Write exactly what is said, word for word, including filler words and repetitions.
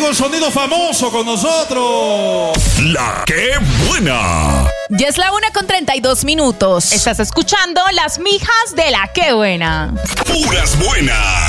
llegó el sonido famoso con nosotros. La que buena. Ya es la una con treinta y dos minutos. Estás escuchando Las Mijas de la que buena. Puras buenas.